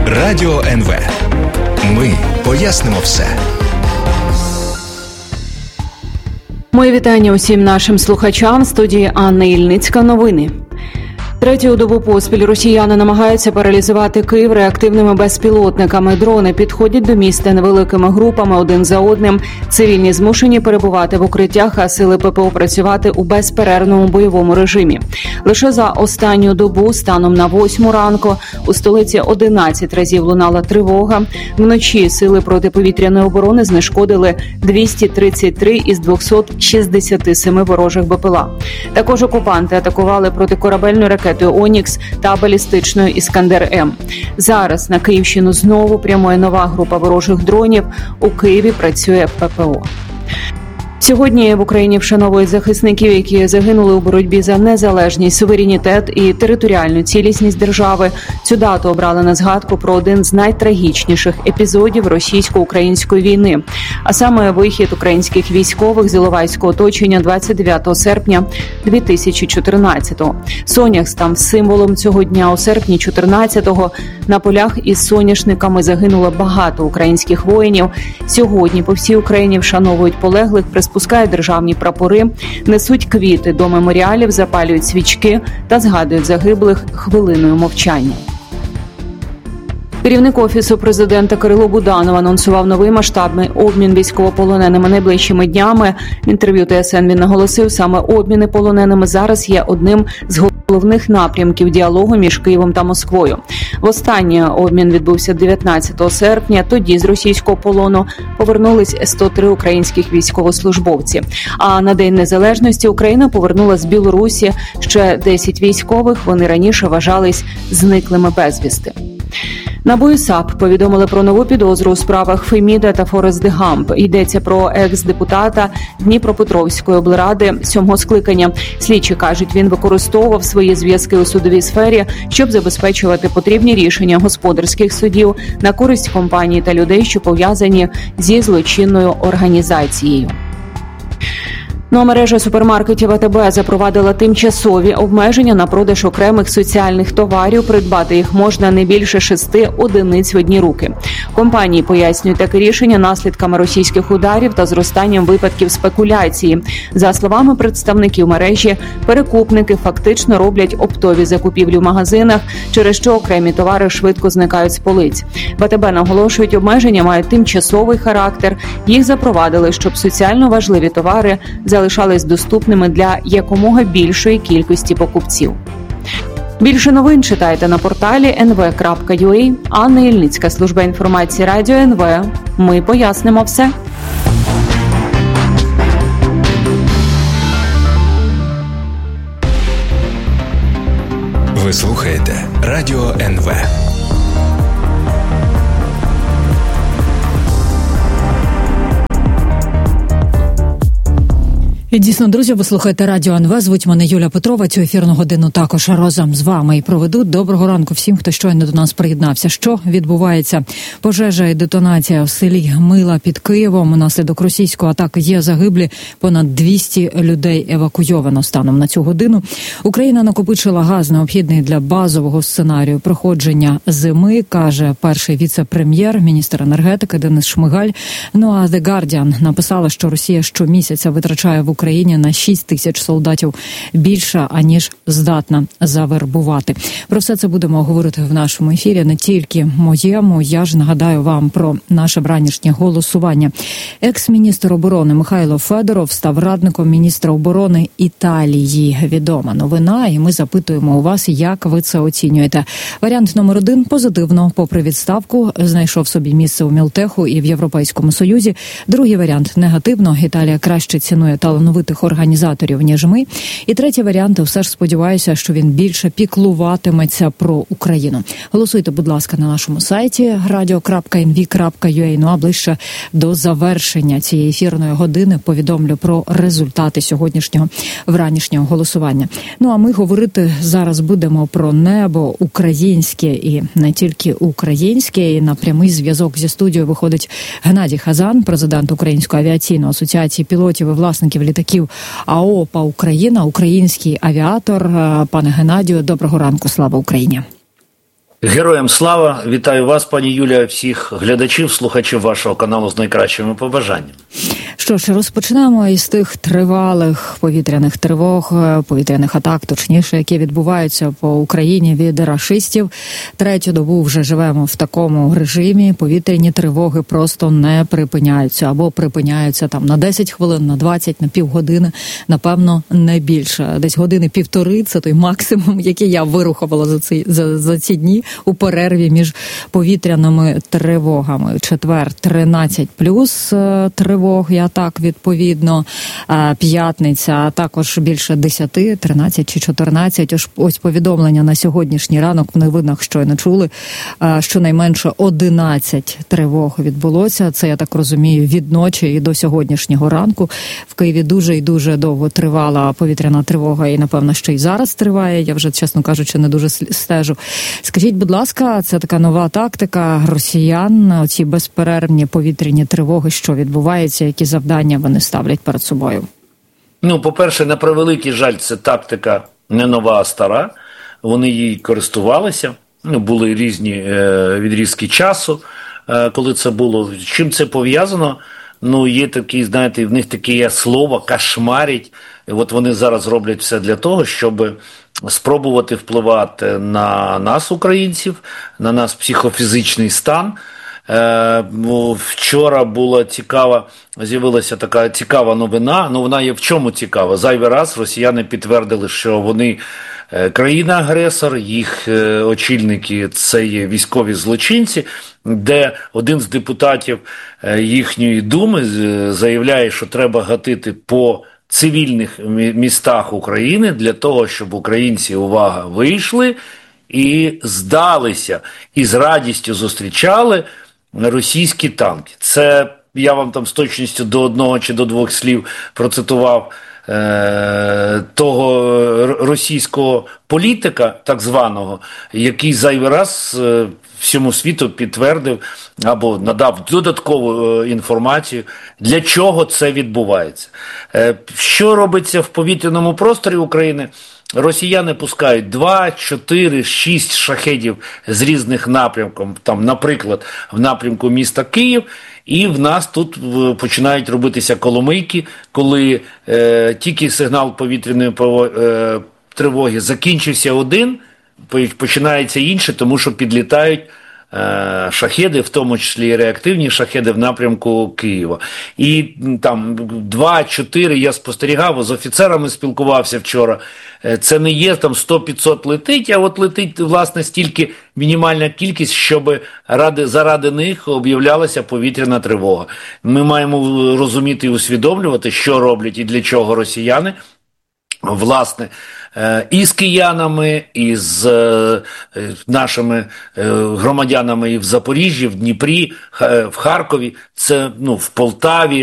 Радіо НВ. Ми пояснимо все. Мої вітання усім нашим слухачам. В студії Анна Ільницька. Новини. Третю добу поспіль росіяни намагаються паралізувати Київ реактивними безпілотниками. Дрони підходять до міста невеликими групами один за одним. Цивільні змушені перебувати в укриттях, а сили ППО працювати у безперервному бойовому режимі. Лише за останню добу, станом на 8 ранку, у столиці 11 разів лунала тривога. Вночі сили протиповітряної оборони знешкодили 233 із 267 ворожих БПЛА. Також окупанти атакували протикорабельну ракету «Онікс» та балістичною «Іскандер-М». Зараз на Київщину знову прямує нова група ворожих дронів. У Києві працює ППО. Сьогодні в Україні вшановують захисників, які загинули у боротьбі за незалежність, суверенітет і територіальну цілісність держави. Цю дату обрали на згадку про один з найтрагічніших епізодів російсько-української війни, а саме вихід українських військових з Іловайського оточення 29 серпня 2014-го. Сонях став символом цього дня. У серпні 14-го на полях із соняшниками загинуло багато українських воїнів. Сьогодні по всій Україні вшановують полеглих, спускають державні прапори, несуть квіти до меморіалів, запалюють свічки та згадують загиблих хвилиною мовчання. Керівник Офісу президента Кирило Буданов анонсував новий масштабний обмін військовополоненими найближчими днями. В інтерв'ю ТСН він наголосив, саме обміни полоненими зараз є одним з головних напрямків діалогу між Києвом та Москвою. Востаннє обмін відбувся 19 серпня. Тоді з російського полону повернулись 103 українських військовослужбовці. А на День Незалежності Україна повернула з Білорусі ще 10 військових. Вони раніше вважались зниклими безвісти. НАБУ і САП повідомили про нову підозру у справах Феміда та Форест Гамп. Йдеться про екс-депутата Дніпропетровської облради 7-го скликання. Слідчі кажуть, він використовував свої зв'язки у судовій сфері, щоб забезпечувати потрібні рішення господарських судів на користь компаній та людей, що пов'язані зі злочинною організацією. Ну а мережа супермаркетів АТБ запровадила тимчасові обмеження на продаж окремих соціальних товарів. Придбати їх можна не більше 6 одиниць в одні руки. Компанії пояснюють таке рішення наслідками російських ударів та зростанням випадків спекуляції. За словами представників мережі, перекупники фактично роблять оптові закупівлі в магазинах, через що окремі товари швидко зникають з полиць. В АТБ наголошують, обмеження мають тимчасовий характер. Їх запровадили, щоб соціально важливі товари залишались доступними для якомога більшої кількості покупців. Більше новин читайте на порталі nv.ua. Анна Ільницька, служба інформації Радіо НВ. Ми пояснимо все. Ви слухаєте Радіо НВ. І дійсно, друзі, ви слухаєте Радіо НВ. Звуть мене Юля Петрова. Цю ефірну годину також разом з вами і проведу. Доброго ранку всім, хто щойно до нас приєднався. Що відбувається? Пожежа і детонація в селі Гмила під Києвом. Унаслідок російської атаки є загиблі. Понад 200 людей евакуйовано станом на цю годину. Україна накопичила газ, необхідний для базового сценарію проходження зими, каже перший віце-прем'єр, міністр енергетики Денис Шмигаль. Ну а The Guardian написала, що Росія щомісяця витрачає в Україні на 6 тисяч солдатів більше, аніж здатна завербувати. Про все це будемо говорити в нашому ефірі, не тільки моєму. Я ж нагадаю вам про наше вранішнє голосування. Екс-міністр оборони Михайло Федоров став радником міністра оборони Італії. Відома новина, і ми запитуємо у вас, як ви це оцінюєте. Варіант номер 1 – позитивно. Попри відставку, знайшов собі місце у Мілтеху і в Європейському Союзі. Другий варіант – негативно. Італія краще цінує талановитих організаторів, ніж ми. І третій варіант, все ж сподіваюся, що він більше піклуватиметься про Україну. Голосуйте, будь ласка, на нашому сайті radio.nv.ua. Ну а ближче до завершення цієї ефірної години повідомлю про результати сьогоднішнього вранішнього голосування. Ну а ми говорити зараз будемо про небо українське і не тільки українське. І на прямий зв'язок зі студією виходить Геннадій Хазан, президент Української авіаційної асоціації пілотів і власників літаків АОПА Україна, український авіатор. Пане Геннадію, доброго ранку, слава Україні. Героям слава! Вітаю вас, пані Юлія, всіх глядачів, слухачів вашого каналу з найкращими побажаннями. Що ж, розпочнемо із тих тривалих повітряних тривог, повітряних атак, точніше, які відбуваються по Україні від рашистів. Третю добу вже живемо в такому режимі. Повітряні тривоги просто не припиняються. Або припиняються там на 10 хвилин, на 20, на півгодини, напевно, не більше. Десь години півтори – це той максимум, який я вирухувала за ці дні у перерві між повітряними тривогами. Четвер 13 плюс тривог, я так відповідно. П'ятниця також більше 10, 13 чи 14. Ось повідомлення на сьогоднішній ранок в новинах щойно чули. Щонайменше 11 тривог відбулося. Це, я так розумію, від ночі і до сьогоднішнього ранку. В Києві дуже і дуже довго тривала повітряна тривога і, напевно, ще й зараз триває. Я вже, чесно кажучи, не дуже стежу. Скажіть, будь ласка, це така нова тактика росіян, оці безперервні повітряні тривоги, що відбувається, які завдання вони ставлять перед собою? По-перше, на превеликий жаль, це тактика не нова, а стара. Вони їй користувалися. Були різні відрізки часу, коли це було. З чим це пов'язано? Є такі, знаєте, в них таке є слово «кошмарить». І от вони зараз роблять все для того, щоб спробувати впливати на нас, українців, на наш психофізичний стан. Вчора була з'явилася така цікава новина. Вона є в чому цікава? Зайвий раз росіяни підтвердили, що вони країна-агресор, їх очільники – це є військові злочинці, де один з депутатів їхньої думи заявляє, що треба гатити по цивільних містах України для того, щоб українці, увага, вийшли і здалися, і з радістю зустрічали російські танки. Це я вам там з точністю до 1 чи до 2 слів процитував того російського політика, так званого, який зайвий раз всьому світу підтвердив або надав додаткову інформацію, для чого це відбувається. Що робиться в повітряному просторі України? Росіяни пускають 2, 4, 6 шахедів з різних напрямків, там, наприклад, в напрямку міста Київ, і в нас тут починають робитися коломийки, коли тільки сигнал повітряної тривоги закінчився один, починається інше, тому що підлітають шахеди, в тому числі і реактивні шахеди в напрямку Києва. І там 2-4 я спостерігав, з офіцерами спілкувався вчора. Це не є там 100-500 летить, а от летить, власне, стільки мінімальна кількість, щоб заради них об'являлася повітряна тривога. Ми маємо розуміти і усвідомлювати, що роблять і для чого росіяни. Власне, і з киянами, і з нашими громадянами і в Запоріжжі, в Дніпрі, в Харкові, це в Полтаві,